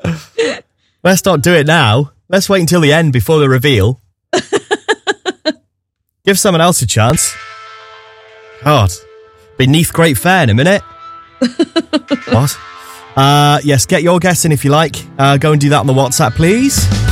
Let's not do it now. Let's wait until the end before the reveal. Give someone else a chance. God. Beneath Great Fair in a minute. What? Yes, get your guess in if you like. Go and do that on the WhatsApp, please.